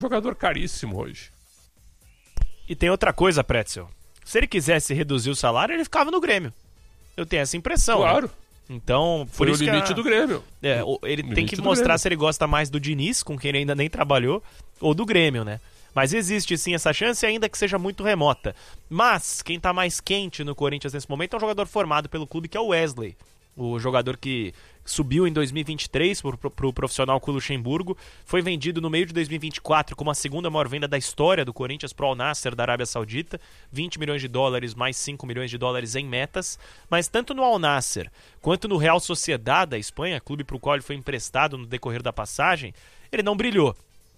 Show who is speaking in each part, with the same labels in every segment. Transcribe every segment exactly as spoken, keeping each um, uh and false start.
Speaker 1: jogador caríssimo hoje.
Speaker 2: E tem outra coisa, Pretzel. Se ele quisesse reduzir o salário, ele ficava no Grêmio. Eu tenho essa impressão.
Speaker 1: Claro.
Speaker 2: Né? Então, por
Speaker 1: Foi
Speaker 2: isso
Speaker 1: o limite
Speaker 2: que a...
Speaker 1: do Grêmio.
Speaker 2: É, ele tem que mostrar se ele gosta mais do Diniz, com quem ele ainda nem trabalhou, ou do Grêmio, né? Mas existe sim essa chance, ainda que seja muito remota. Mas quem tá mais quente no Corinthians nesse momento é um jogador formado pelo clube, que é o Wesley. O jogador que subiu em dois mil e vinte e três pro, pro, pro profissional com o Luxemburgo. Foi vendido no meio de dois mil e vinte e quatro como a segunda maior venda da história do Corinthians pro Al Nassr da Arábia Saudita. vinte milhões de dólares mais cinco milhões de dólares em metas. Mas tanto no Al Nassr quanto no Real Sociedad da Espanha, clube pro qual ele foi emprestado no decorrer da passagem, ele não brilhou.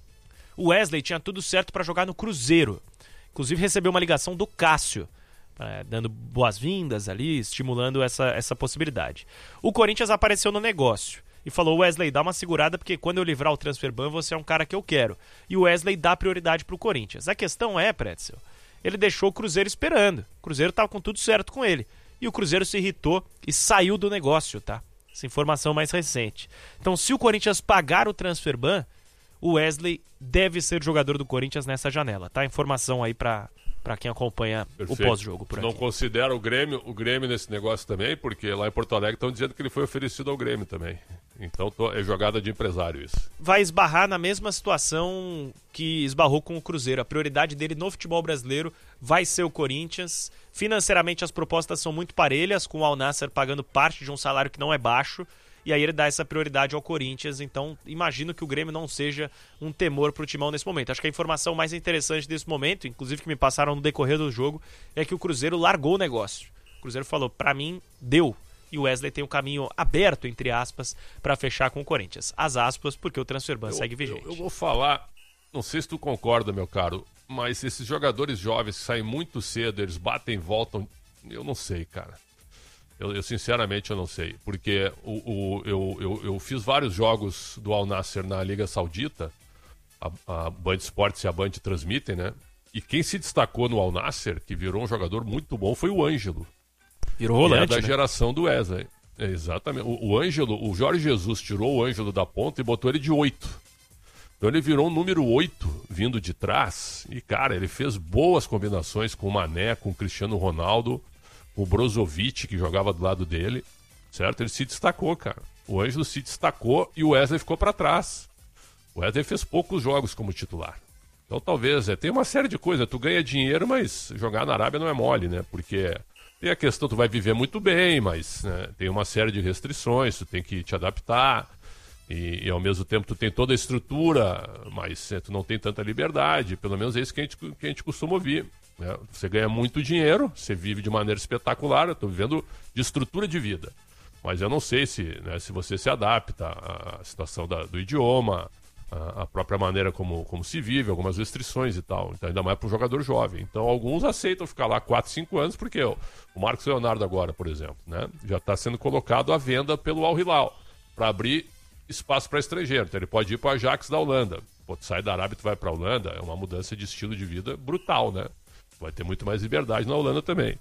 Speaker 2: O Wesley tinha tudo certo para jogar no Cruzeiro. Inclusive recebeu uma ligação do Cássio, é, dando boas-vindas ali, estimulando essa, essa possibilidade. O Corinthians apareceu no negócio e falou: Wesley, dá uma segurada, porque quando eu livrar o transfer ban, você é um cara que eu quero. E o Wesley dá prioridade pro Corinthians. A questão é, Pretzel, ele deixou o Cruzeiro esperando. O Cruzeiro estava com tudo certo com ele. E o Cruzeiro se irritou e saiu do negócio, tá? Essa informação mais recente. Então, se o Corinthians pagar o transfer ban, o Wesley deve ser jogador do Corinthians nessa janela, tá? Informação aí pra, pra quem acompanha Perfeito. O pós-jogo por aqui.
Speaker 1: Não considera o Grêmio, o Grêmio nesse negócio também, porque lá em Porto Alegre estão dizendo que ele foi oferecido ao Grêmio também. Então tô, é jogada de empresário isso.
Speaker 2: Vai esbarrar na mesma situação que esbarrou com o Cruzeiro. A prioridade dele no futebol brasileiro vai ser o Corinthians. Financeiramente as propostas são muito parelhas, com o Al Nassr pagando parte de um salário que não é baixo. E aí ele dá essa prioridade ao Corinthians, então imagino que o Grêmio não seja um temor pro Timão nesse momento. Acho que a informação mais interessante desse momento, inclusive que me passaram no decorrer do jogo, é que o Cruzeiro largou o negócio. O Cruzeiro falou: pra mim, deu. E o Wesley tem um caminho aberto, entre aspas, pra fechar com o Corinthians. As aspas, porque o transfer ban segue vigente.
Speaker 1: Eu, eu vou falar, não sei se tu concorda, meu caro, mas esses jogadores jovens que saem muito cedo, eles batem e voltam, eu não sei, cara. Eu, eu sinceramente eu não sei, porque o, o, eu, eu, eu fiz vários jogos do Al Nassr na Liga Saudita, a, a Band Esportes e a Band transmitem, né? E quem se destacou no Al Nassr, que virou um jogador muito bom, foi o Ângelo.
Speaker 2: Virou rolante,
Speaker 1: é da
Speaker 2: né?
Speaker 1: geração do Wesley. É, exatamente. O, o Ângelo, o Jorge Jesus tirou o Ângelo da ponta e botou ele de oito. Então ele virou um número oito vindo de trás. E, cara, ele fez boas combinações com o Mané, com o Cristiano Ronaldo, o Brozovic, que jogava do lado dele, certo? Ele se destacou, cara. O Ângelo se destacou e o Wesley ficou para trás. O Wesley fez poucos jogos como titular. Então talvez, é, tem uma série de coisas. Tu ganha dinheiro, mas jogar na Arábia não é mole, né? Porque tem a questão, tu vai viver muito bem, mas né, tem uma série de restrições, tu tem que te adaptar. E, e ao mesmo tempo tu tem toda a estrutura, mas é, tu não tem tanta liberdade. Pelo menos é isso que a gente, que a gente costuma ouvir. Né? Você ganha muito dinheiro, você vive de maneira espetacular. Eu estou vivendo de estrutura de vida, mas eu não sei se, né, se você se adapta à situação da, do idioma, à, à própria maneira como, como se vive, algumas restrições e tal. Então, ainda mais para um jogador jovem. Então alguns aceitam ficar lá quatro, cinco anos, porque ó, o Marcos Leonardo agora, por exemplo, né, já está sendo colocado à venda pelo Al Hilal para abrir espaço para estrangeiro. Então ele pode ir para o Ajax da Holanda. Pô, tu sai da Arábia e tu vai para a Holanda, é uma mudança de estilo de vida brutal, né? Vai ter muito mais liberdade na Holanda também.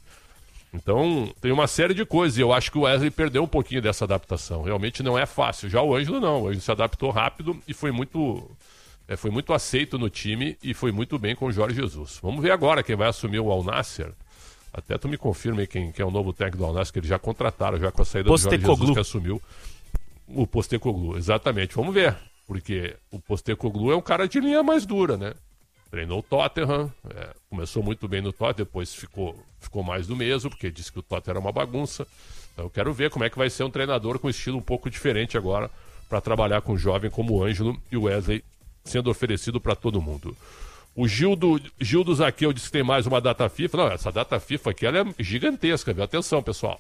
Speaker 1: Então, tem uma série de coisas. E eu acho que o Wesley perdeu um pouquinho dessa adaptação. Realmente não é fácil. Já o Ângelo não. O Ângelo se adaptou rápido e foi muito, é, foi muito aceito no time e foi muito bem com o Jorge Jesus. Vamos ver agora quem vai assumir o Al Nassr. Até tu me confirma aí quem, quem é o novo técnico do Al Nassr, que eles já contrataram, já com a saída do Jorge Jesus, que assumiu. O Postecoglou, exatamente. Vamos ver. Porque o Postecoglou é um cara de linha mais dura, né? Treinou o Tottenham, é, começou muito bem no Tottenham, depois ficou, ficou mais do mesmo, porque disse que o Tottenham era uma bagunça. Então eu quero ver como é que vai ser um treinador com estilo um pouco diferente agora, para trabalhar com um jovem como o Ângelo e o Wesley sendo oferecido para todo mundo. O Gildo, Gildo Zaqueu disse que tem mais uma data FIFA. Não, essa data FIFA aqui ela é gigantesca, viu? Atenção, pessoal.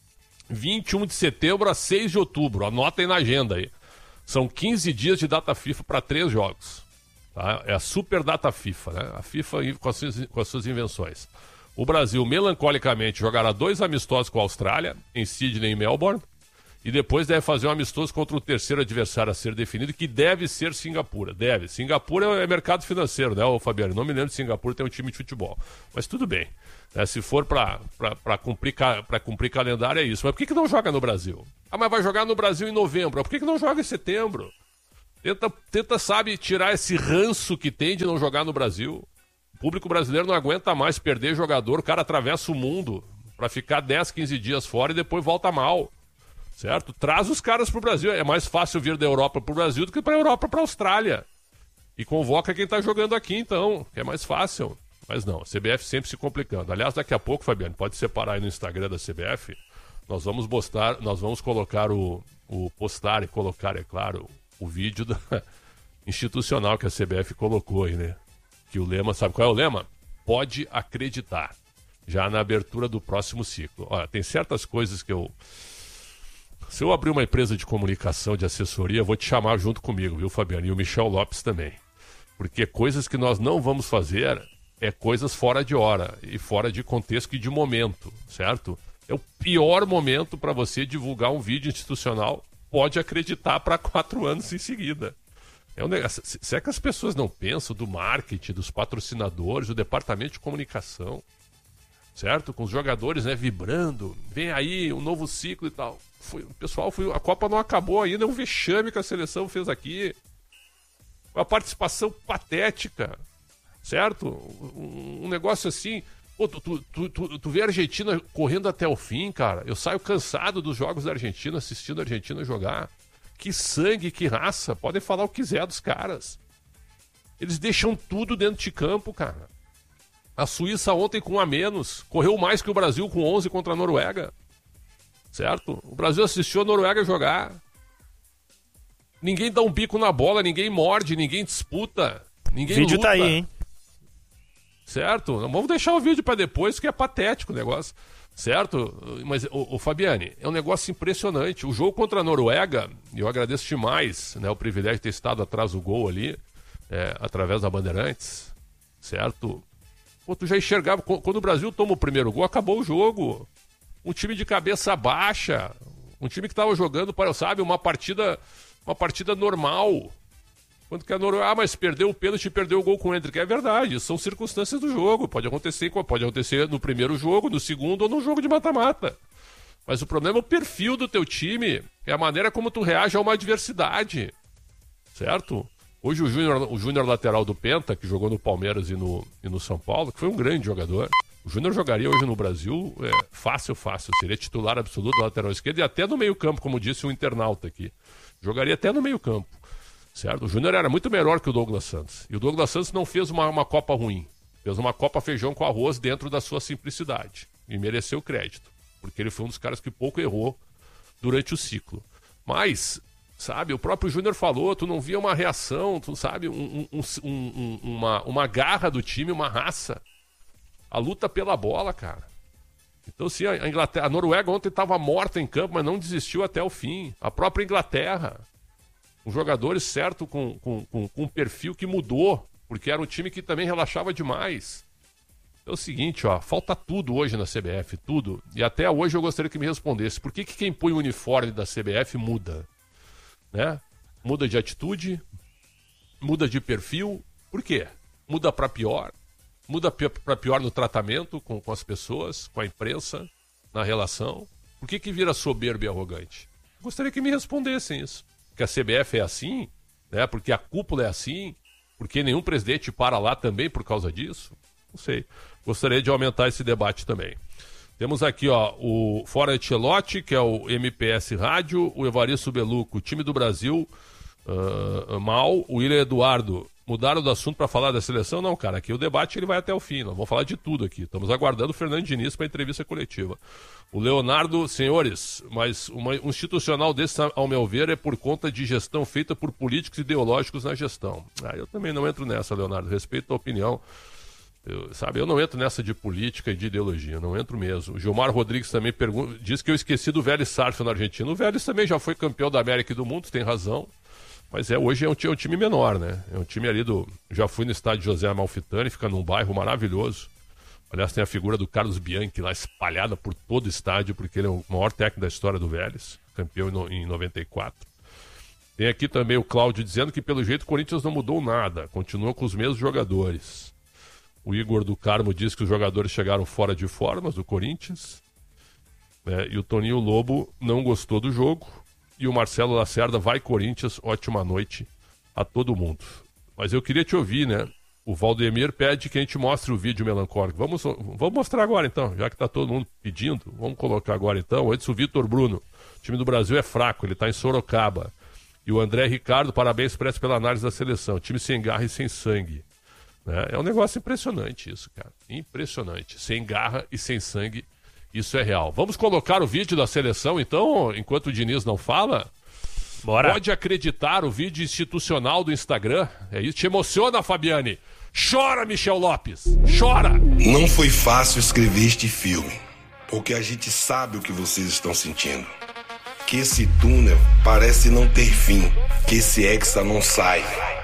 Speaker 1: vinte e um de setembro a seis de outubro, anotem na agenda aí. São quinze dias de data FIFA para três jogos. Tá? É a super data FIFA, né? A FIFA com as, suas, com as suas invenções. O Brasil, melancolicamente, jogará dois amistosos com a Austrália, em Sydney e Melbourne, e depois deve fazer um amistoso contra o terceiro adversário a ser definido, que deve ser Singapura. Deve. Singapura é mercado financeiro, né, ô Fabiano? Não me lembro de Singapura tem um time de futebol. Mas tudo bem. É, se for para cumprir, cumprir calendário, é isso. Mas por que, que não joga no Brasil? Ah, mas vai jogar no Brasil em novembro. Por que, que não joga em setembro? Tenta, tenta, sabe, tirar esse ranço que tem de não jogar no Brasil. O público brasileiro não aguenta mais perder jogador, o cara atravessa o mundo pra ficar dez, quinze dias fora e depois volta mal. Certo? Traz os caras pro Brasil. É mais fácil vir da Europa pro Brasil do que pra Europa pra Austrália. E convoca quem tá jogando aqui, então, que é mais fácil. Mas não, a C B F sempre se complicando. Aliás, daqui a pouco, Fabiano, pode separar aí no Instagram da C B F. Nós vamos postar, nós vamos colocar o, o postar e colocar, é claro, o vídeo da, institucional que a C B F colocou aí, né? Que o lema, sabe qual é o lema? Pode acreditar. Já na abertura do próximo ciclo. Olha, tem certas coisas que eu... Se eu abrir uma empresa de comunicação, de assessoria, eu vou te chamar junto comigo, viu, Fabiano? E o Michel Lopes também. Porque coisas que nós não vamos fazer é coisas fora de hora e fora de contexto e de momento, certo? É o pior momento para você divulgar um vídeo institucional. Pode acreditar para quatro anos em seguida. É um negócio. Se é que as pessoas não pensam do marketing, dos patrocinadores, do departamento de comunicação, certo? Com os jogadores, né, vibrando, vem aí um novo ciclo e tal. Foi, o pessoal, foi, a Copa não acabou ainda, é um vexame que a seleção fez aqui. Uma participação patética, certo? Um, um negócio assim. Pô, tu, tu, tu, tu, tu vê a Argentina correndo até o fim, cara. Eu saio cansado dos jogos da Argentina, assistindo a Argentina jogar. Que sangue, que raça. Podem falar o que quiser dos caras. Eles deixam tudo dentro de campo, cara. A Suíça ontem com um a menos. Correu mais que o Brasil com onze contra a Noruega. Certo? O Brasil assistiu a Noruega jogar. Ninguém dá um bico na bola, ninguém morde, ninguém disputa. Ninguém
Speaker 2: vídeo
Speaker 1: luta.
Speaker 2: Tá aí, hein?
Speaker 1: Certo? Vamos deixar o vídeo para depois, que é patético o negócio. Certo? Mas, o, o Fabiane, é um negócio impressionante. O jogo contra a Noruega, e eu agradeço demais, né, o privilégio de ter estado atrás do gol ali, é, através da Bandeirantes. Certo? Pô, tu já enxergava. Quando o Brasil toma o primeiro gol, acabou o jogo. Um time de cabeça baixa. Um time que estava jogando, sabe, uma partida, uma partida normal. Quando que a Noruega, ah, mas perdeu o pênalti e perdeu o gol com o Endrick. É verdade, são circunstâncias do jogo. Pode acontecer, pode acontecer no primeiro jogo, no segundo ou no jogo de mata-mata. Mas o problema é o perfil do teu time, é a maneira como tu reage a uma adversidade. Certo? Hoje o Júnior, o Júnior lateral do Penta, que jogou no Palmeiras e no, e no São Paulo, que foi um grande jogador. O Júnior jogaria hoje no Brasil é, fácil, fácil. Seria titular absoluto do lateral esquerdo e até no meio campo, como disse o internauta aqui. Jogaria até no meio campo. Certo? O Júnior era muito melhor que o Douglas Santos. E o Douglas Santos não fez uma, uma Copa ruim. Fez uma Copa feijão com arroz dentro da sua simplicidade. E mereceu crédito. Porque ele foi um dos caras que pouco errou durante o ciclo. Mas, sabe, o próprio Júnior falou, tu não via uma reação, tu sabe, um, um, um, um, uma, uma garra do time, uma raça. A luta pela bola, cara. Então, sim, a, Inglaterra, a Noruega ontem estava morta em campo, mas não desistiu até o fim. A própria Inglaterra. Um jogadores, certo, com, com, com, com um perfil que mudou, porque era um time que também relaxava demais. É o seguinte, ó, falta tudo hoje na C B F, tudo. E até hoje eu gostaria que me respondesse, por que, que quem põe o uniforme da C B F muda? Né? Muda de atitude, muda de perfil, por quê? Muda para pior, muda para pior no tratamento com, com as pessoas, com a imprensa, na relação. Por que que vira soberbo e arrogante? Gostaria que me respondessem isso. Que a C B F é assim, né? Porque a cúpula é assim, porque nenhum presidente para lá também por causa disso? Não sei. Gostaria de aumentar esse debate também. Temos aqui, ó, o Fora Ancelotti, que é o M P S Rádio, o Evaristo Beluco, time do Brasil, uh, mal, o William Eduardo. Mudaram do assunto para falar da seleção? Não, cara, aqui o debate ele vai até o fim, nós vamos falar de tudo aqui. Estamos aguardando o Fernando Diniz para a entrevista coletiva. O Leonardo, senhores, mas uma, um institucional desse, ao meu ver, é por conta de gestão feita por políticos ideológicos na gestão. Ah, eu também não entro nessa, Leonardo, respeito a opinião. Eu, sabe, eu não entro nessa de política e de ideologia, não entro mesmo. O Gilmar Rodrigues também pergunta, diz que eu esqueci do Vélez Sarsfield na Argentina. O Vélez também já foi campeão da América e do mundo, tem razão. Mas é, hoje é um, é um time menor, né? É um time ali do... Já fui no estádio José Amalfitani, fica num bairro maravilhoso. Aliás, tem a figura do Carlos Bianchi lá espalhada por todo o estádio, porque ele é o maior técnico da história do Vélez, campeão em noventa e quatro. Tem aqui também o Cláudio dizendo que, pelo jeito, o Corinthians não mudou nada, continua com os mesmos jogadores. O Igor do Carmo diz que os jogadores chegaram fora de formas do Corinthians. É, e o Toninho Lobo não gostou do jogo. E o Marcelo Lacerda vai Corinthians, ótima noite a todo mundo. Mas eu queria te ouvir, né? O Valdemir pede que a gente mostre o vídeo melancólico. Vamos, vamos mostrar agora então, já que está todo mundo pedindo. Vamos colocar agora então. Antes o Vitor Bruno. O time do Brasil é fraco, ele está em Sorocaba. E o André Ricardo, parabéns, Preto, pela análise da seleção. Time sem garra e sem sangue. Né? É um negócio impressionante isso, cara. Impressionante. Sem garra e sem sangue, isso é real. Vamos colocar o vídeo da seleção então, enquanto o Diniz não fala?
Speaker 2: Bora.
Speaker 1: Pode acreditar, o vídeo institucional do Instagram. É isso, te emociona, Fabiane? Chora, Michel Lopes, chora!
Speaker 3: Não foi fácil escrever este filme, porque a gente sabe o que vocês estão sentindo. Que esse túnel parece não ter fim, que esse hexa não sai.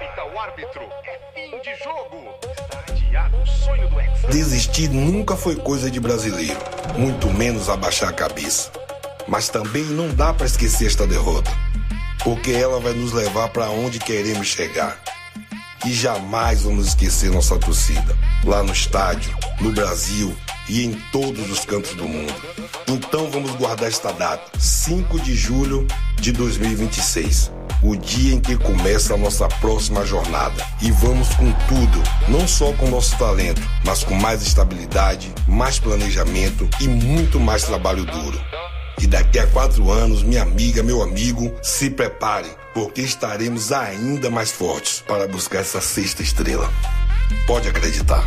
Speaker 3: Desistir nunca foi coisa de brasileiro, muito menos abaixar a cabeça. Mas também não dá para esquecer esta derrota, porque ela vai nos levar para onde queremos chegar. E jamais vamos esquecer nossa torcida, lá no estádio, no Brasil e em todos os cantos do mundo. Então vamos guardar esta data, cinco de julho de dois mil e vinte e seis, o dia em que começa a nossa próxima jornada. E vamos com tudo, não só com nosso talento, mas com mais estabilidade, mais planejamento e muito mais trabalho duro. E daqui a quatro anos, minha amiga, meu amigo, se preparem, porque estaremos ainda mais fortes para buscar essa sexta estrela. Pode acreditar.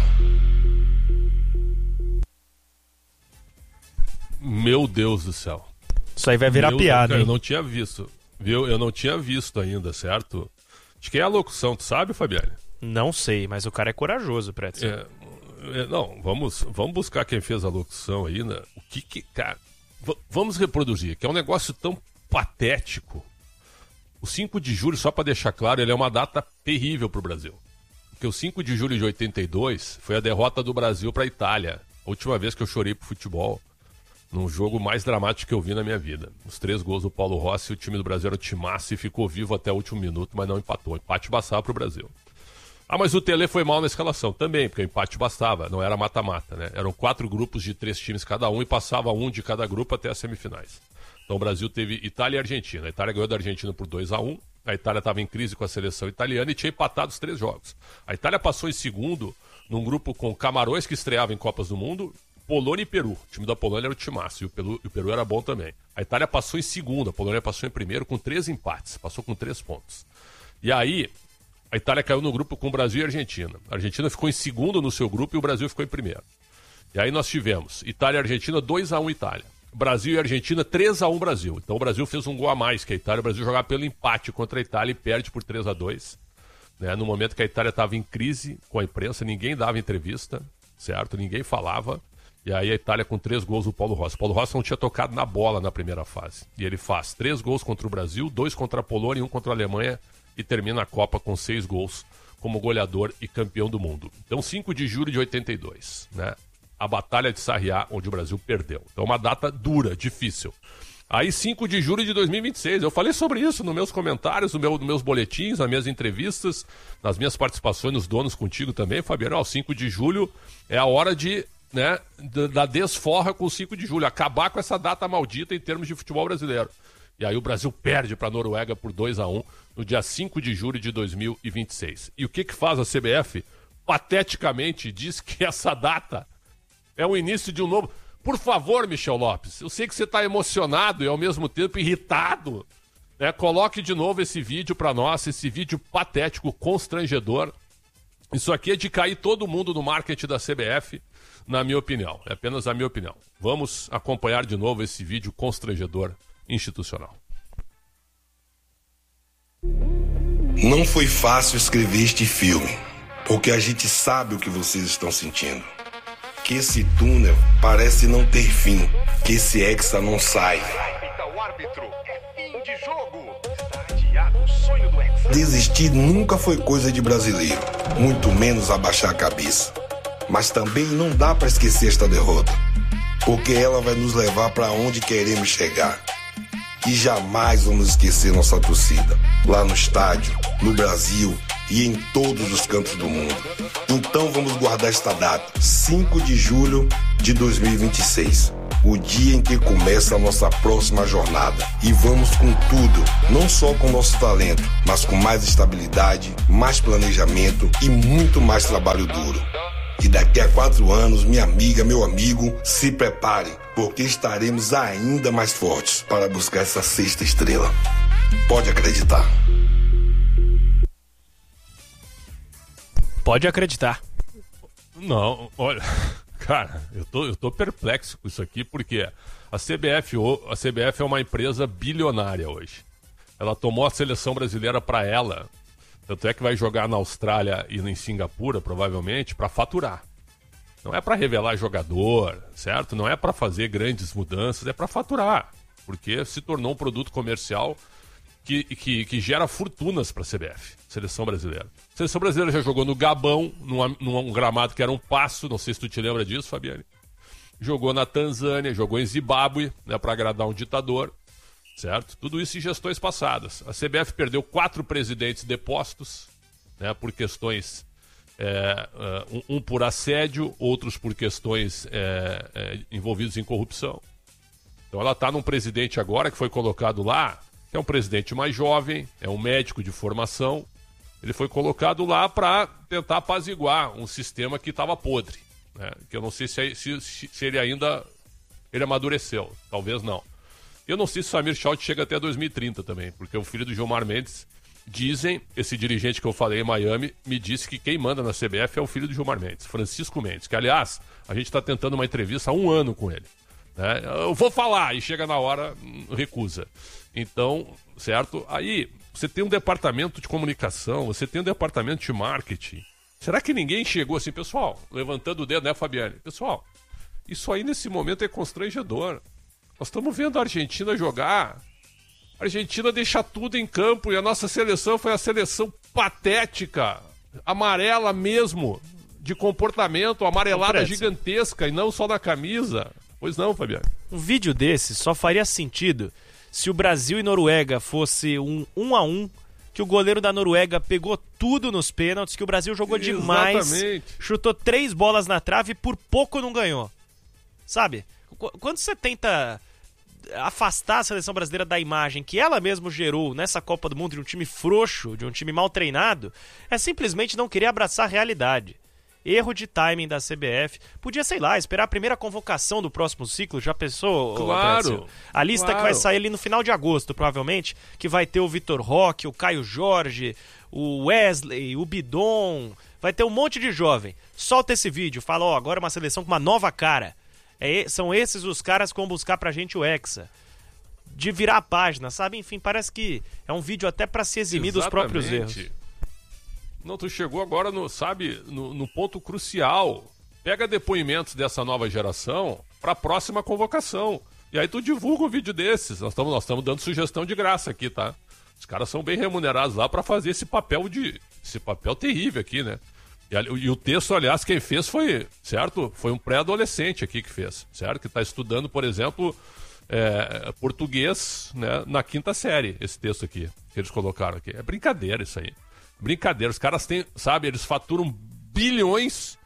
Speaker 1: Meu Deus do céu.
Speaker 2: Isso aí vai virar
Speaker 1: Meu
Speaker 2: piada,
Speaker 1: Deus,
Speaker 2: hein?
Speaker 1: Eu não tinha visto, viu? Eu não tinha visto ainda, certo? De quem é a locução, tu sabe, Fabiane?
Speaker 2: Não sei, mas o cara é corajoso, Pretzel.
Speaker 1: É, é, não, vamos, vamos buscar quem fez a locução aí, né? O que que, cara... V- vamos reproduzir, que é um negócio tão patético. O cinco de julho, só para deixar claro, ele é uma data terrível pro Brasil. Porque o cinco de julho de oitenta e dois foi a derrota do Brasil para a Itália. A última vez que eu chorei pro futebol, num jogo mais dramático que eu vi na minha vida. Os três gols do Paulo Rossi, o time do Brasil era o timaço e ficou vivo até o último minuto, mas não empatou. O empate bastava pro Brasil. Ah, mas o Tele foi mal na escalação também, porque o empate bastava, não era mata-mata, né? Eram quatro grupos de três times cada um e passava um de cada grupo até as semifinais. Então o Brasil teve Itália e Argentina. A Itália ganhou da Argentina por dois a um. A Itália estava em crise com a seleção italiana e tinha empatado os três jogos. A Itália passou em segundo num grupo com Camarões, que estreava em Copas do Mundo, Polônia e Peru. O time da Polônia era o timaço e o Peru, o Peru era bom também. A Itália passou em segundo, a Polônia passou em primeiro com três empates, passou com três pontos. E aí, a Itália caiu no grupo com o Brasil e a Argentina. A Argentina ficou em segundo no seu grupo e o Brasil ficou em primeiro. E aí nós tivemos Itália e Argentina dois a um Itália. Brasil e Argentina três a um Brasil. Então o Brasil fez um gol a mais que a Itália. O Brasil jogava pelo empate contra a Itália e perde por três a dois. Né? No momento que a Itália estava em crise com a imprensa, ninguém dava entrevista, certo? Ninguém falava. E aí a Itália com três gols do Paulo Rossi. O Paulo Rossi não tinha tocado na bola na primeira fase. E ele faz três gols contra o Brasil, dois contra a Polônia e um contra a Alemanha. E termina a Copa com seis gols como goleador e campeão do mundo. Então, cinco de julho de oitenta e dois, né? A Batalha de Sarriá, onde o Brasil perdeu. Então, uma data dura, difícil. Aí, cinco de julho de dois mil e vinte e seis, eu falei sobre isso nos meus comentários, no meu, nos meus boletins, nas minhas entrevistas, nas minhas participações nos Donos contigo também, Fabiano. Ó, cinco de julho é a hora de, né, da desforra com o cinco de julho, acabar com essa data maldita em termos de futebol brasileiro. E aí o Brasil perde para a Noruega por dois a um no dia cinco de julho de dois mil e vinte e seis. E o que que faz a C B F? Pateticamente diz que essa data é o início de um novo... Por favor, Michel Lopes, eu sei que você está emocionado e ao mesmo tempo irritado. Né? Coloque de novo esse vídeo para nós, esse vídeo patético, constrangedor. Isso aqui é de cair todo mundo no marketing da C B F, na minha opinião. É apenas a minha opinião. Vamos acompanhar de novo esse vídeo constrangedor institucional.
Speaker 3: Não foi fácil escrever este filme, porque a gente sabe o que vocês estão sentindo. Que esse túnel parece não ter fim, que esse hexa não sai. Desistir nunca foi coisa de brasileiro, muito menos abaixar a cabeça. Mas também não dá para esquecer esta derrota, porque ela vai nos levar para onde queremos chegar. E jamais vamos esquecer nossa torcida, lá no estádio, no Brasil e em todos os cantos do mundo. Então vamos guardar esta data, cinco de julho de dois mil e vinte e seis, o dia em que começa a nossa próxima jornada. E vamos com tudo, não só com nosso talento, mas com mais estabilidade, mais planejamento e muito mais trabalho duro. E daqui a quatro anos, minha amiga, meu amigo, se prepare, porque estaremos ainda mais fortes para buscar essa sexta estrela. Pode acreditar.
Speaker 2: Pode acreditar.
Speaker 1: Não, olha, cara, eu tô, eu tô perplexo com isso aqui, porque a C B F, a C B F é uma empresa bilionária hoje. Ela tomou a seleção brasileira para ela, tanto é que vai jogar na Austrália e em Singapura, provavelmente, para faturar. Não é para revelar jogador, certo? Não é para fazer grandes mudanças, é para faturar, porque se tornou um produto comercial que, que, que gera fortunas para a C B F, seleção brasileira. A seleção brasileira já jogou no Gabão, num, num gramado que era um passo, não sei se tu te lembra disso, Fabiane. Jogou na Tanzânia, jogou em Zimbábue, né, para agradar um ditador, certo? Tudo isso em gestões passadas. A C B F perdeu quatro presidentes depostos, né, por questões, é, um, um por assédio, outros por questões é, é, envolvidos em corrupção. Então ela está num presidente agora que foi colocado lá, que é um presidente mais jovem, é um médico de formação. Ele foi colocado lá para tentar apaziguar um sistema que estava podre, né? Que eu não sei se, se, se ele ainda ele amadureceu, talvez não. Eu não sei se o Samir Schaut chega até dois mil e trinta também, porque o filho do Gilmar Mendes, dizem, esse dirigente que eu falei em Miami, me disse que quem manda na C B F é o filho do Gilmar Mendes, Francisco Mendes, que aliás, a gente está tentando uma entrevista há um ano com ele, né? Eu vou falar, e chega na hora, recusa. Então, certo? Aí, você tem um departamento de comunicação, você tem um departamento de marketing. Será que ninguém chegou assim, pessoal, levantando o dedo, né, Fabiane? Pessoal, isso aí nesse momento é constrangedor. Nós estamos vendo a Argentina jogar. A Argentina deixa tudo em campo e a nossa seleção foi a seleção patética, amarela mesmo, de comportamento, amarelada gigantesca e não só na camisa. Pois não, Fabiano?
Speaker 2: Um vídeo desse só faria sentido se o Brasil e Noruega fosse um um a um, que o goleiro da Noruega pegou tudo nos pênaltis, que o Brasil jogou demais,
Speaker 1: exatamente,
Speaker 2: chutou três bolas na trave e por pouco não ganhou. Sabe? Quando você tenta afastar a seleção brasileira da imagem que ela mesma gerou nessa Copa do Mundo de um time frouxo, de um time mal treinado, é simplesmente não querer abraçar a realidade. Erro de timing da C B F. Podia, sei lá, esperar a primeira convocação do próximo ciclo. Já pensou?
Speaker 1: Claro.
Speaker 2: A lista
Speaker 1: claro.
Speaker 2: que vai sair ali no final de agosto, provavelmente, que vai ter o Vitor Roque, o Caio Jorge, o Wesley, o Bidon. Vai ter um monte de jovem. Solta esse vídeo, fala, ó, agora é uma seleção com uma nova cara. É, são esses os caras que vão buscar pra gente o Hexa. De virar a página, sabe? Enfim, parece que é um vídeo até pra se eximir
Speaker 1: exatamente.
Speaker 2: dos próprios erros.
Speaker 1: Não, tu chegou agora, no, sabe, no, no ponto crucial. Pega depoimentos dessa nova geração para a próxima convocação. E aí tu divulga um vídeo desses. Nós estamos nós estamos dando sugestão de graça aqui, tá? Os caras são bem remunerados lá para fazer esse papel de esse papel terrível aqui, né? E, e o texto, aliás, quem fez foi, certo? Foi um pré-adolescente aqui que fez, certo? Que está estudando, por exemplo, é, português, né, na quinta série, esse texto aqui, que eles colocaram aqui. É brincadeira isso aí. Brincadeira, os caras têm, sabe, eles faturam bilhões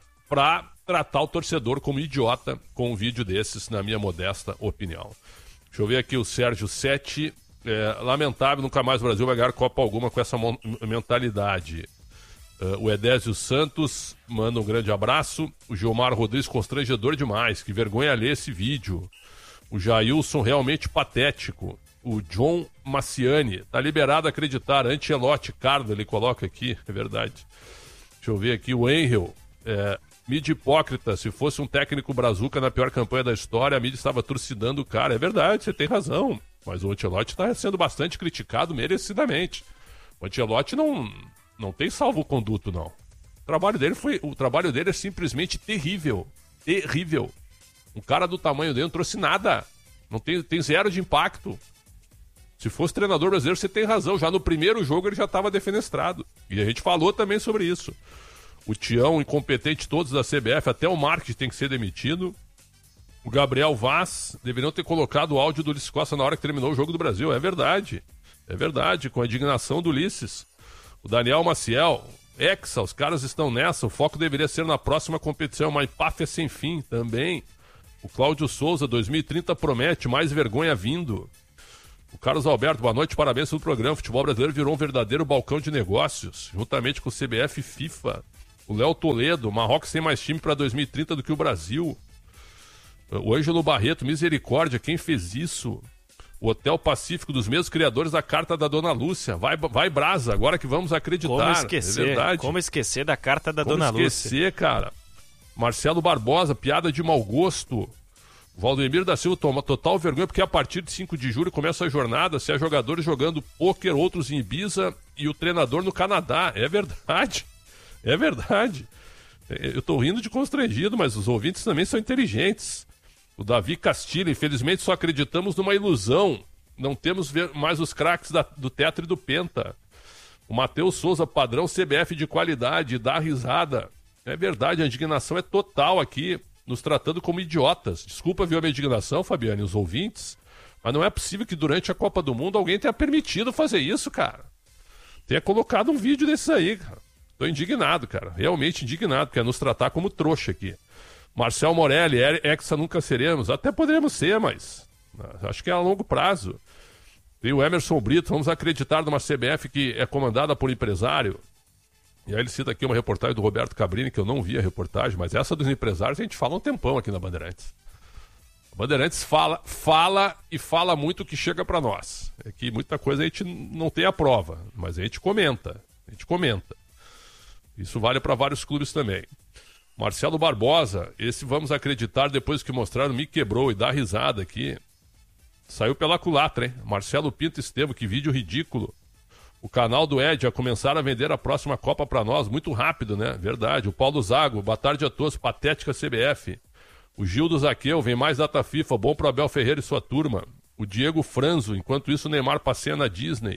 Speaker 1: pra tratar o torcedor como idiota com um vídeo desses, na minha modesta opinião. Deixa eu ver aqui o Sérgio Sete. É, lamentável, nunca mais o Brasil vai ganhar Copa alguma com essa mentalidade. Uh, o Edésio Santos manda um grande abraço. O Gilmar Rodrigues, constrangedor demais, que vergonha ler esse vídeo. O Jailson, realmente patético. O John Maciani, tá liberado a acreditar. Ancelotti, Cardo, ele coloca aqui, é verdade. Deixa eu ver aqui, o Angel, é, mídia hipócrita, se fosse um técnico brazuca na pior campanha da história, a mídia estava trucidando o cara. É verdade, você tem razão, mas o Ancelotti está sendo bastante criticado merecidamente. O Ancelotti não, não tem salvo-conduto, não. O trabalho dele foi, o trabalho dele é simplesmente terrível, terrível. Um cara do tamanho dele não trouxe nada, não tem, tem zero de impacto. Se fosse treinador brasileiro, você tem razão. Já no primeiro jogo ele já estava defenestrado. E a gente falou também sobre isso. O Tião, incompetente todos da C B F, até o marketing tem que ser demitido. O Gabriel Vaz, deveriam ter colocado o áudio do Ulisses Costa na hora que terminou o jogo do Brasil. É verdade. É verdade, com a indignação do Ulisses. O Daniel Maciel, Hexa, os caras estão nessa. O foco deveria ser na próxima competição. Uma empáfia sem fim também. O Cláudio Souza, dois mil e trinta promete, mais vergonha vindo. O Carlos Alberto, boa noite, parabéns pelo programa. O futebol brasileiro virou um verdadeiro balcão de negócios, juntamente com o C B F e FIFA. O Léo Toledo, Marrocos tem mais time para dois mil e trinta do que o Brasil. O Ângelo Barreto, misericórdia, quem fez isso? O Hotel Pacífico, dos mesmos criadores da carta da Dona Lúcia. Vai, vai Brasa, agora que vamos acreditar.
Speaker 2: Como esquecer,
Speaker 1: é verdade.
Speaker 2: Como esquecer da carta da
Speaker 1: Como
Speaker 2: Dona Lúcia?
Speaker 1: Como esquecer, cara. Marcelo Barbosa, piada de mau gosto. Valdemir da Silva toma total vergonha, porque a partir de cinco de julho começa a jornada, se há jogadores jogando pôquer, outros em Ibiza e o treinador no Canadá. É verdade. É verdade. Eu tô rindo de constrangido, mas os ouvintes também são inteligentes. O Davi Castilho, infelizmente só acreditamos numa ilusão. Não temos mais os craques da, do Tetra e do Penta. O Matheus Souza, padrão C B F de qualidade, dá risada. É verdade, a indignação é total aqui, nos tratando como idiotas. Desculpa, viu a minha indignação, Fabiano, e os ouvintes, mas não é possível que durante a Copa do Mundo alguém tenha permitido fazer isso, cara. Tenha colocado um vídeo desses aí, cara. Tô indignado, cara. Realmente indignado, porque é nos tratar como trouxa aqui. Marcel Morelli, Hexa nunca seremos. Até poderíamos ser, mas acho que é a longo prazo. E o Emerson Brito, vamos acreditar numa C B F que é comandada por empresário. E aí ele cita aqui uma reportagem do Roberto Cabrini, que eu não vi a reportagem, mas essa dos empresários a gente fala um tempão aqui na Bandeirantes. A Bandeirantes fala, fala e fala muito o que chega para nós. É que muita coisa a gente não tem a prova, mas a gente comenta. A gente comenta. Isso vale para vários clubes também. Marcelo Barbosa, esse vamos acreditar depois que mostraram, me quebrou e dá risada aqui. Saiu pela culatra, hein? Marcelo Pinto Estevo, que vídeo ridículo. O canal do Ed a começar a vender a próxima Copa para nós, muito rápido, né? Verdade. O Paulo Zago, boa tarde a todos, patética C B F. O Gil do Zaqueu, vem mais data FIFA, bom pro Abel Ferreira e sua turma. O Diego Franzo, enquanto isso o Neymar passeia na Disney.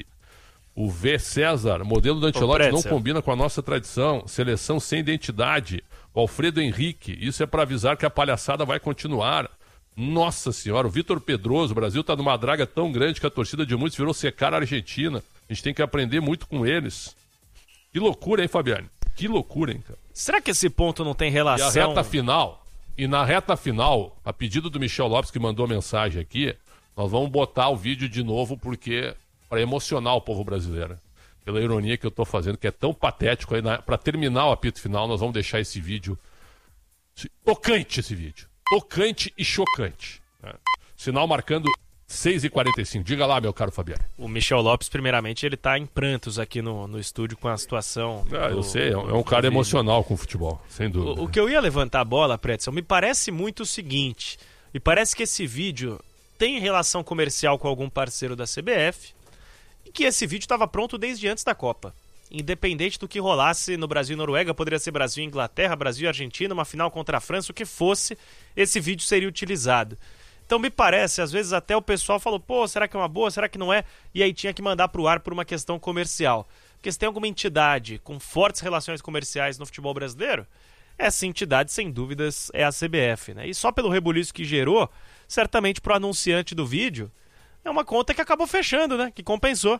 Speaker 1: O V. César, modelo do Ancelotti não combina com a nossa tradição, seleção sem identidade. O Alfredo Henrique, isso é para avisar que a palhaçada vai continuar. Nossa senhora, o Vitor Pedroso, o Brasil tá numa draga tão grande que a torcida de muitos virou secar a Argentina. A gente tem que aprender muito com eles. Que loucura, hein, Fabiane? Que loucura, hein, cara?
Speaker 2: Será que esse ponto não tem relação...
Speaker 1: E a reta final, e na reta final, a pedido do Michel Lopes, que mandou a mensagem aqui, nós vamos botar o vídeo de novo, porque para emocionar o povo brasileiro. Pela ironia que eu tô fazendo, que é tão patético, aí para terminar o apito final, nós vamos deixar esse vídeo tocante, esse vídeo. Tocante e chocante. Né? Sinal marcando seis e quarenta e cinco. Diga lá, meu caro Fabiano.
Speaker 2: O Michel Lopes, primeiramente, ele tá em prantos aqui no, no estúdio com a situação.
Speaker 1: Ah,
Speaker 2: do,
Speaker 1: eu sei, é um, é um cara emocional com o futebol, sem dúvida.
Speaker 2: O, o que eu ia levantar a bola, Pretzel, me parece muito o seguinte, me parece que esse vídeo tem relação comercial com algum parceiro da C B F e que esse vídeo estava pronto desde antes da Copa. Independente do que rolasse no Brasil e Noruega, poderia ser Brasil e Inglaterra, Brasil e Argentina, uma final contra a França, o que fosse, esse vídeo seria utilizado. Então me parece, às vezes até o pessoal falou, pô, será que é uma boa, será que não é? E aí tinha que mandar pro ar por uma questão comercial. Porque se tem alguma entidade com fortes relações comerciais no futebol brasileiro, essa entidade, sem dúvidas, é a C B F, né? E só pelo rebuliço que gerou, certamente pro anunciante do vídeo, é uma conta que acabou fechando, né? Que compensou.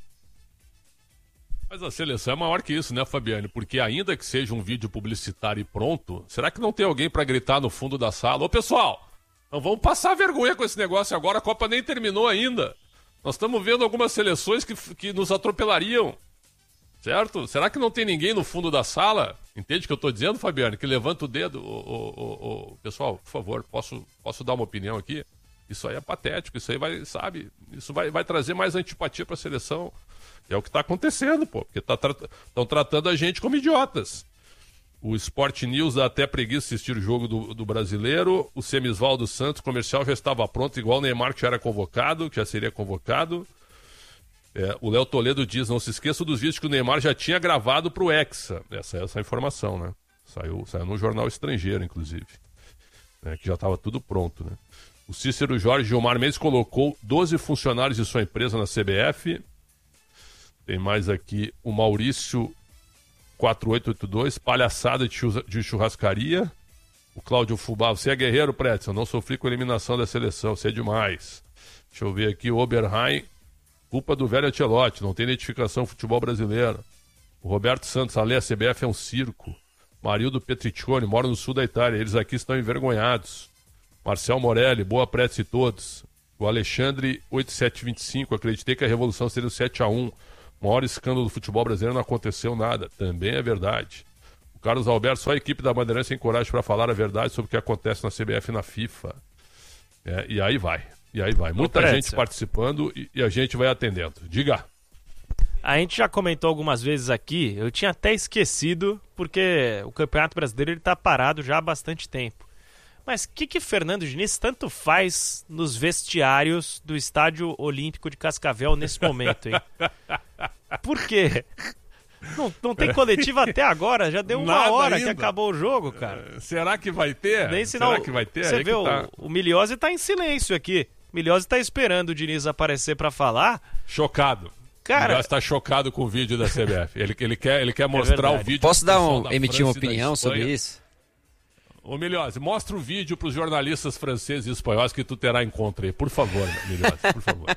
Speaker 1: Mas a seleção é maior que isso, né, Fabiane? Porque ainda que seja um vídeo publicitário e pronto, será que não tem alguém para gritar no fundo da sala? Ô, pessoal, não vamos passar vergonha com esse negócio agora, a Copa nem terminou ainda. Nós estamos vendo algumas seleções que, que nos atropelariam, certo? Será que não tem ninguém no fundo da sala? Entende o que eu estou dizendo, Fabiane? Que levanta o dedo. Ô, ô, ô, ô, pessoal, por favor, posso, posso dar uma opinião aqui? Isso aí é patético, isso aí vai, sabe, isso vai, vai trazer mais antipatia para a seleção. É o que está acontecendo, pô, porque estão tá, tra- tratando a gente como idiotas. O Sport News dá até preguiça assistir o jogo do, do brasileiro. O Semisvaldo Santos, comercial, já estava pronto, igual o Neymar, que já era convocado, que já seria convocado. É, o Léo Toledo diz, não se esqueça dos vídeos que o Neymar já tinha gravado para o Hexa. Essa é essa informação, né? Saiu, saiu no jornal estrangeiro, inclusive. É, que já estava tudo pronto, né? O Cícero Jorge Gilmar Mendes colocou doze funcionários de sua empresa na C B F. Tem mais aqui o Maurício quatro oito oito dois, palhaçada de churrascaria. O Cláudio Fubá, você é guerreiro, Pretzel, não sofri com a eliminação da seleção, você é demais. Deixa eu ver aqui, o Oberheim, culpa do velho Ancelotti, não tem identificação futebol brasileiro. O Roberto Santos, ali a C B F é um circo. Marildo Petriccioni, mora no sul da Itália, eles aqui estão envergonhados. Marcel Morelli, boa prece todos. O Alexandre oitenta e sete vinte e cinco, acreditei que a revolução seria o sete a um. O maior escândalo do futebol brasileiro, não aconteceu nada. Também é verdade. O Carlos Alberto, só a equipe da Bandeirantes tem coragem para falar a verdade sobre o que acontece na C B F e na FIFA. É, e aí vai, e aí vai. Muita
Speaker 2: Ô,
Speaker 1: gente participando e, e a gente vai atendendo. Diga.
Speaker 2: A gente já comentou algumas vezes aqui, eu tinha até esquecido, porque o Campeonato Brasileiro ele tá parado já há bastante tempo. Mas o que que Fernando Diniz tanto faz nos vestiários do Estádio Olímpico de Cascavel nesse momento, hein? Por quê? Não, não tem coletiva até agora, já deu uma
Speaker 1: Nada
Speaker 2: hora
Speaker 1: ainda.
Speaker 2: que acabou o jogo, cara.
Speaker 1: Uh, será que vai ter?
Speaker 2: Nem
Speaker 1: será
Speaker 2: sinal,
Speaker 1: que vai ter?
Speaker 2: Você
Speaker 1: Aí
Speaker 2: vê,
Speaker 1: que tá.
Speaker 2: o, o Miliose tá em silêncio aqui. O Miliose tá esperando o Diniz aparecer pra falar.
Speaker 1: Chocado.
Speaker 2: Cara,
Speaker 1: O está chocado com o vídeo da C B F. Ele, ele, quer, ele quer mostrar
Speaker 2: verdade.
Speaker 1: o vídeo.
Speaker 4: Posso
Speaker 1: pro
Speaker 4: dar
Speaker 1: pessoal
Speaker 4: um,
Speaker 1: da
Speaker 4: emitir uma
Speaker 1: França e da
Speaker 4: opinião
Speaker 1: Espanha.
Speaker 4: sobre isso?
Speaker 1: Ô, Miliose, mostra o vídeo para os jornalistas franceses e espanhóis que tu terá encontro aí. Por favor, Miliose, por favor.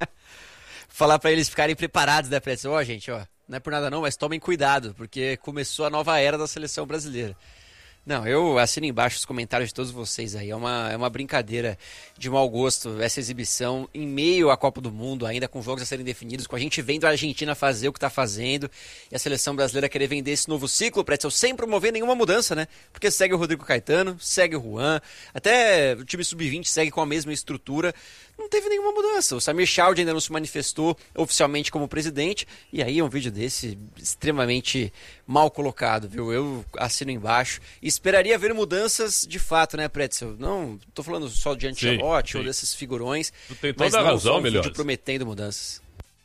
Speaker 4: Falar pra eles ficarem preparados, né, pra isso. Ó, gente, ó, não é por nada não, mas tomem cuidado, porque começou a nova era da seleção brasileira. Não, eu assino embaixo os comentários de todos vocês aí. É uma, é uma brincadeira de mau gosto essa exibição em meio à Copa do Mundo, ainda com jogos a serem definidos, com a gente vendo a Argentina fazer o que tá fazendo e a seleção brasileira querer vender esse novo ciclo, Pretzel, sem promover nenhuma mudança, né? Porque segue o Rodrigo Caetano, segue o Juan, até o time sub vinte segue com a mesma estrutura. Não teve nenhuma mudança. O Samir Chowdhury ainda não se manifestou oficialmente como presidente. E aí é um vídeo desse extremamente mal colocado, viu? Eu assino embaixo. E esperaria ver mudanças de fato, né, Pretzel? Não tô falando só de Ancelotti ou desses figurões.
Speaker 1: Tu tem toda
Speaker 4: mas
Speaker 1: a
Speaker 4: não
Speaker 1: razão,
Speaker 4: só um vídeo
Speaker 1: Miliose.
Speaker 4: prometendo mudanças.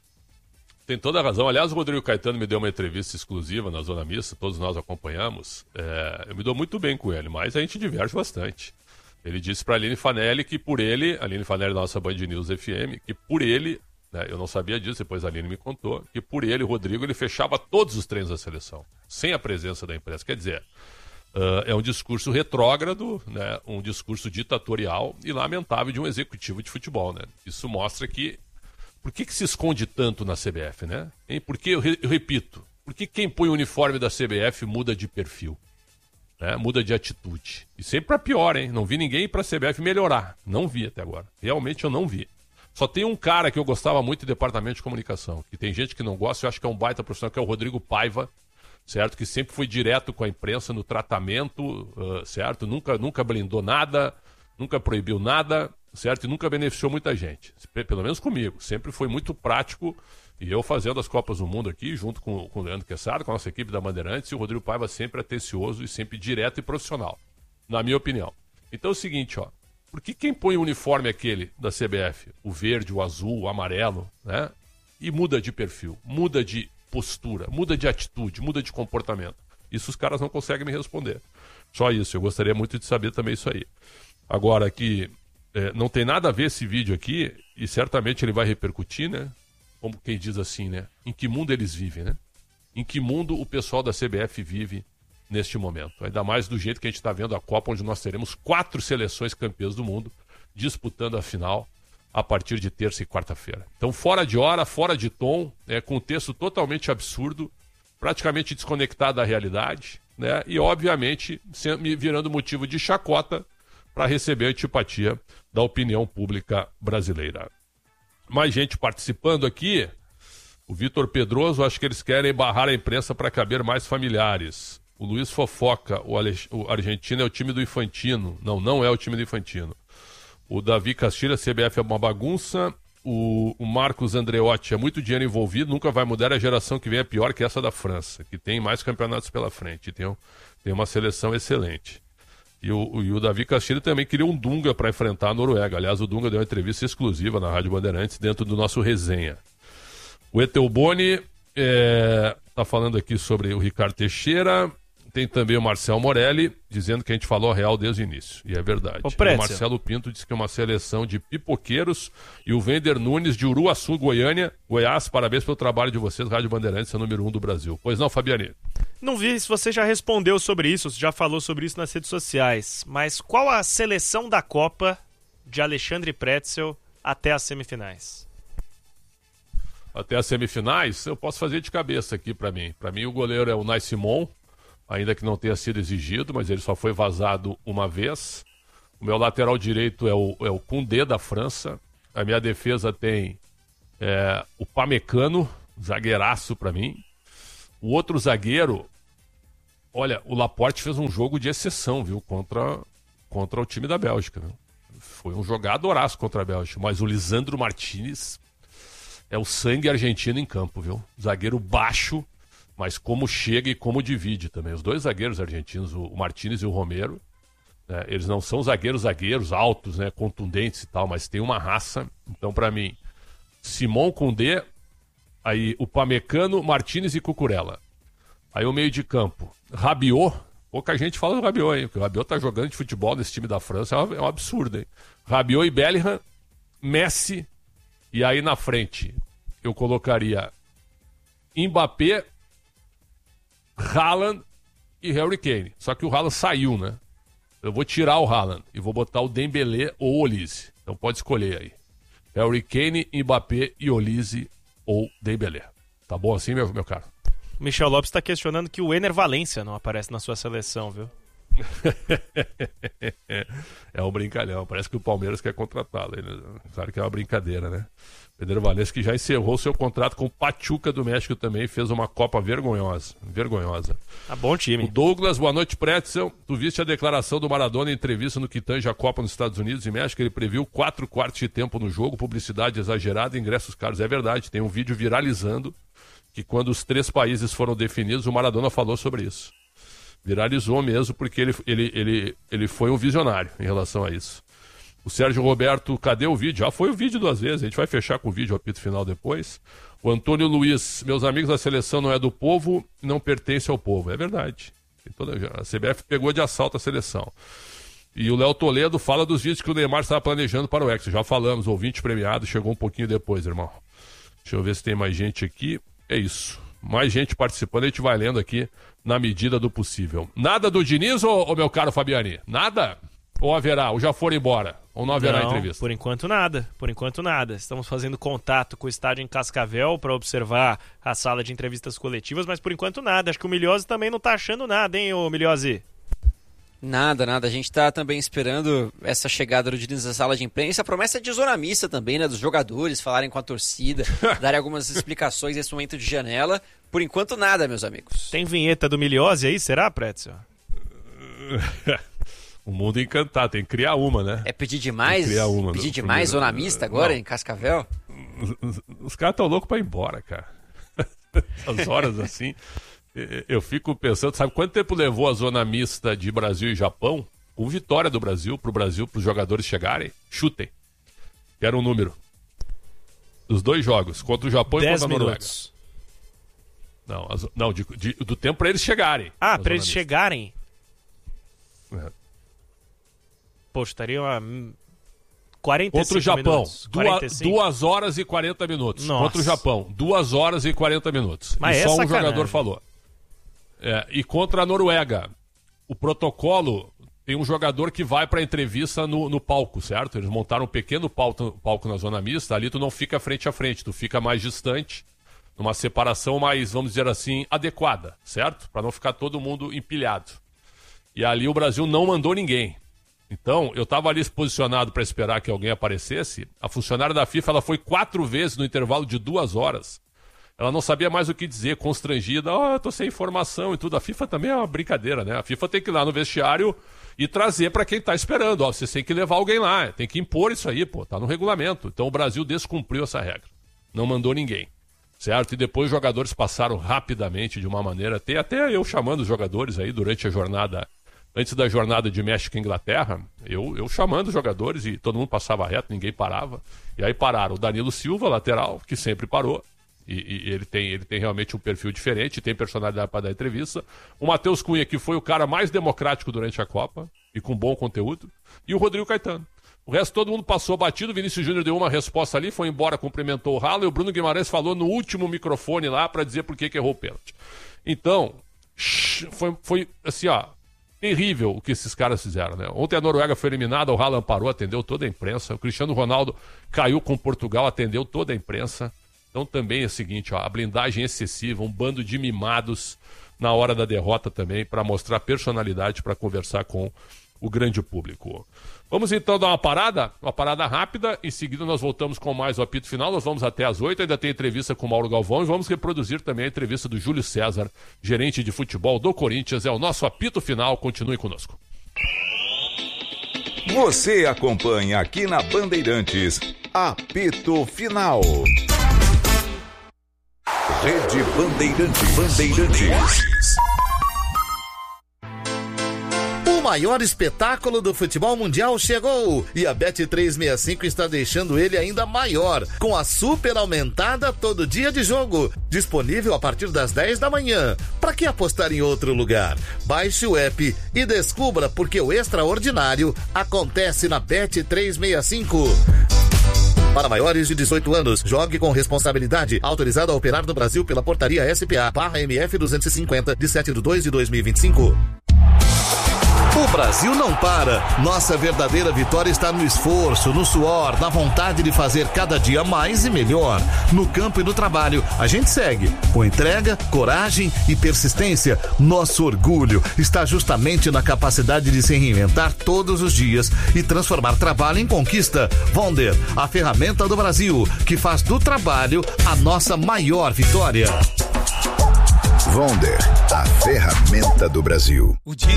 Speaker 1: Tem toda a razão. Aliás, o Rodrigo Caetano me deu uma entrevista exclusiva na Zona Mista, todos nós acompanhamos. É, eu me dou muito bem com ele, mas a gente diverge bastante. Ele disse para a Aline Fanelli que por ele, a Aline Fanelli da nossa Band News F M, que por ele, né, eu não sabia disso, depois a Aline me contou, que por ele, o Rodrigo, ele fechava todos os treinos da seleção, sem a presença da imprensa. Quer dizer, uh, é um discurso retrógrado, né, um discurso ditatorial e lamentável de um executivo de futebol. Né? Isso mostra que... Por que, que se esconde tanto na C B F, né? Hein? Porque, eu, re, eu repito, por que quem põe o uniforme da C B F muda de perfil? Né? Muda de atitude. E sempre para pior, hein? Não vi ninguém para a C B F melhorar. Não vi até agora. Realmente eu não vi. Só tem um cara que eu gostava muito do departamento de comunicação, que tem gente que não gosta, eu acho que é um baita profissional, que é o Rodrigo Paiva, certo? Que sempre foi direto com a imprensa no tratamento, uh, certo? Nunca, nunca blindou nada, nunca proibiu nada, certo? E nunca beneficiou muita gente. Pelo menos comigo. Sempre foi muito prático. E eu fazendo as Copas do Mundo aqui, junto com, com o Leandro Quesada, com a nossa equipe da Bandeirantes, e o Rodrigo Paiva sempre atencioso e sempre direto e profissional, na minha opinião. Então é o seguinte, ó, por que quem põe o uniforme aquele da C B F, o verde, o azul, o amarelo, né, e muda de perfil, muda de postura, muda de atitude, muda de comportamento? Isso os caras não conseguem me responder. Só isso, eu gostaria muito de saber também isso aí. Agora que é, não tem nada a ver esse vídeo aqui, e certamente ele vai repercutir, né? Como quem diz assim, né? Em que mundo eles vivem, né? Em que mundo o pessoal da C B F vive neste momento? Ainda mais do jeito que a gente está vendo a Copa, onde nós teremos quatro seleções campeãs do mundo disputando a final a partir de terça e quarta-feira. Então, fora de hora, fora de tom, né? Com um texto totalmente absurdo, praticamente desconectado da realidade, né? E, obviamente, me virando motivo de chacota para receber a antipatia da opinião pública brasileira. Mais gente participando aqui. O Vitor Pedroso, acho que eles querem barrar a imprensa para caber mais familiares. O Luiz Fofoca, o, Ale... o Argentina é o time do Infantino. Não, não é o time do Infantino. O Davi Castilho, a C B F é uma bagunça. O, o Marcos Andreotti, é muito dinheiro envolvido, nunca vai mudar. A geração que vem é pior que essa da França, que tem mais campeonatos pela frente. Tem, um... tem uma seleção excelente. E o, o, e o Davi Castilho também queria um Dunga para enfrentar a Noruega. Aliás, o Dunga deu uma entrevista exclusiva na Rádio Bandeirantes dentro do nosso resenha. O Etelboni é, tá falando aqui sobre o Ricardo Teixeira. Tem também o Marcel Morelli, dizendo que a gente falou a real desde o início. E é verdade.
Speaker 2: Ô,
Speaker 1: o Marcelo Pinto disse que é uma seleção de pipoqueiros. E o Vender Nunes, de Uruaçu, Goiânia. Goiás, parabéns pelo trabalho de vocês. Rádio Bandeirantes é o número um do Brasil. Pois não, Fabiani?
Speaker 2: Não vi se você já respondeu sobre isso, se já falou sobre isso nas redes sociais. Mas qual a seleção da Copa de Alexandre Pretzel até as semifinais?
Speaker 1: Até as semifinais, eu posso fazer de cabeça aqui para mim. Para mim, o goleiro é o Nai Simon, ainda que não tenha sido exigido, mas ele só foi vazado uma vez. O meu lateral direito é o, é o Koundé, da França. A minha defesa tem é, o Pamecano, zagueiraço pra mim. O outro zagueiro, olha, o Laporte fez um jogo de exceção, viu, contra, contra o time da Bélgica, viu? Foi um jogadoraço contra a Bélgica, mas o Lisandro Martínez é o sangue argentino em campo, viu? Zagueiro baixo, mas como chega e como divide também. Os dois zagueiros argentinos, o Martínez e o Romero, né, eles não são zagueiros zagueiros altos, né, contundentes e tal, mas tem uma raça. Então, pra mim, Simon, Koundé, aí o Pamecano, Martínez e Cucurella. Aí o meio de campo, Rabiot. Pouca gente fala do Rabiot, hein? Porque o Rabiot tá jogando de futebol nesse time da França, é um absurdo, hein? Rabiot e Bellingham, Messi, e aí na frente eu colocaria Mbappé, Haaland e Harry Kane. Só que o Haaland saiu, né? Eu vou tirar o Haaland e vou botar o Dembélé ou o Olise. Então pode escolher aí. Harry Kane, Mbappé e Olise ou Dembélé. Tá bom assim, meu, meu caro?
Speaker 2: Michel Lopes está questionando que o Ener Valencia não aparece na sua seleção, viu?
Speaker 1: É um brincalhão. Parece que o Palmeiras quer contratá-lo. Claro que é uma brincadeira, né? Pedro Valencia, que já encerrou seu contrato com o Pachuca do México também, fez uma Copa vergonhosa. Vergonhosa.
Speaker 2: Tá bom time.
Speaker 1: O Douglas, boa noite, Pretzel. Tu viste a declaração do Maradona em entrevista no que tange a Copa nos Estados Unidos e México? Ele previu quatro quartos de tempo no jogo, publicidade exagerada e ingressos caros. É verdade, tem um vídeo viralizando que quando os três países foram definidos, o Maradona falou sobre isso. Viralizou mesmo, porque ele, ele, ele, ele foi um visionário em relação a isso. O Sérgio Roberto, cadê o vídeo? Já foi o vídeo duas vezes, a gente vai fechar com o vídeo, o apito final depois. O Antônio Luiz, meus amigos, a seleção não é do povo, não pertence ao povo. É verdade. A C B F pegou de assalto a seleção. E o Léo Toledo fala dos vídeos que o Neymar estava planejando para o Hexa. Já falamos, o ouvinte premiado chegou um pouquinho depois, irmão. Deixa eu ver se tem mais gente aqui. É isso. Mais gente participando, a gente vai lendo aqui na medida do possível. Nada do Diniz, ô, ô meu caro Fabiani? Nada? Ou haverá? Ou já foram embora? Ou não haverá
Speaker 2: não,
Speaker 1: entrevista?
Speaker 2: Por enquanto nada. Por enquanto nada. Estamos fazendo contato com o estádio em Cascavel para observar a sala de entrevistas coletivas, mas por enquanto nada. Acho que o Milhose também não tá achando nada, hein, ô Milhose?
Speaker 4: Nada, nada. A gente está também esperando essa chegada do Diniz na sala de imprensa. A promessa é de zona mista também, né? Dos jogadores falarem com a torcida, darem algumas explicações nesse momento de janela. Por enquanto, nada, meus amigos.
Speaker 2: Tem vinheta do Milhose aí, será, Pretzel?
Speaker 1: O mundo encantado, tem que criar uma, né?
Speaker 4: É pedir demais?
Speaker 1: Criar uma,
Speaker 4: pedir
Speaker 1: no,
Speaker 4: demais
Speaker 1: primeiro,
Speaker 4: zona mista agora,
Speaker 1: não.
Speaker 4: Em Cascavel?
Speaker 1: Os, os caras estão loucos para ir embora, cara. As horas assim... Eu fico pensando, sabe quanto tempo levou a zona mista de Brasil e Japão? Com vitória do Brasil, pro Brasil, pros jogadores chegarem? Chutem. Quero um número. Dos dois jogos, contra o Japão e contra a Noruega.
Speaker 2: Minutos.
Speaker 1: Não, as, não de, de, do tempo pra eles chegarem.
Speaker 2: Ah, pra eles mista. chegarem?
Speaker 1: É.
Speaker 2: Poxa, estaria uma... quarenta e cinco
Speaker 1: contra o Japão,
Speaker 2: minutos.
Speaker 1: duas, duas horas e quarenta minutos.
Speaker 2: Nossa.
Speaker 1: Contra o Japão, duas horas e quarenta minutos.
Speaker 2: Mas
Speaker 1: e
Speaker 2: é
Speaker 1: só um
Speaker 2: sacanagem.
Speaker 1: jogador falou. É, e contra a Noruega, o protocolo tem um jogador que vai para a entrevista no, no palco, certo? Eles montaram um pequeno palco, palco na zona mista, ali tu não fica frente a frente, tu fica mais distante, numa separação mais, vamos dizer assim, adequada, certo? Para não ficar todo mundo empilhado. E ali o Brasil não mandou ninguém. Então, eu estava ali posicionado para esperar que alguém aparecesse. A funcionária da FIFA ela foi quatro vezes no intervalo de duas horas. Ela não sabia mais o que dizer, constrangida. Ó, oh, eu tô sem informação e tudo. A FIFA também é uma brincadeira, né? A FIFA tem que ir lá no vestiário e trazer para quem tá esperando. Ó, vocês têm que levar alguém lá, tem que impor isso aí, pô, tá no regulamento. Então o Brasil descumpriu essa regra. Não mandou ninguém, certo? E depois os jogadores passaram rapidamente de uma maneira, tem até eu chamando os jogadores aí durante a jornada, antes da jornada de México e Inglaterra, eu, eu chamando os jogadores e todo mundo passava reto, ninguém parava. E aí pararam o Danilo Silva, lateral, que sempre parou. E, e ele, tem, ele tem realmente um perfil diferente, tem personalidade para dar entrevista. O Matheus Cunha, que foi o cara mais democrático durante a Copa e com bom conteúdo. E o Rodrigo Caetano. O resto todo mundo passou batido, o Vinícius Júnior deu uma resposta ali, foi embora, cumprimentou o Ralo, e o Bruno Guimarães falou no último microfone lá para dizer por que que errou o pênalti. Então, foi, foi assim, ó, terrível o que esses caras fizeram, né? Ontem a Noruega foi eliminada, o Haaland parou, atendeu toda a imprensa. O Cristiano Ronaldo caiu com Portugal, atendeu toda a imprensa. Então também é o seguinte, ó, a blindagem excessiva, um bando de mimados na hora da derrota também, para mostrar personalidade, para conversar com o grande público. Vamos então dar uma parada, uma parada rápida, em seguida nós voltamos com mais o apito final, nós vamos até às oito, ainda tem entrevista com o Mauro Galvão e vamos reproduzir também a entrevista do Júlio César, gerente de futebol do Corinthians, é o nosso apito final, continue conosco.
Speaker 5: Você acompanha aqui na Bandeirantes, apito final. Rede Bandeirantes, Bandeirantes.
Speaker 6: O maior espetáculo do futebol mundial chegou e a Bet trezentos e sessenta e cinco está deixando ele ainda maior, com a super aumentada todo dia de jogo, disponível a partir das dez da manhã. Para que apostar em outro lugar? Baixe o app e descubra porque o extraordinário acontece na Bet trezentos e sessenta e cinco. Para maiores de dezoito anos, jogue com responsabilidade. Autorizado a operar no Brasil pela portaria S P A barra M F duzentos e cinquenta, de sete de dois de dois mil e vinte e cinco. O Brasil não para. Nossa verdadeira vitória está no esforço, no suor, na vontade de fazer cada dia mais e melhor. No campo e no trabalho, a gente segue com entrega, coragem e persistência. Nosso orgulho está justamente na capacidade de se reinventar todos os dias e transformar trabalho em conquista. Wonder, a ferramenta do Brasil, que faz do trabalho a nossa maior vitória.
Speaker 5: Wonder, a ferramenta do Brasil.
Speaker 7: O dia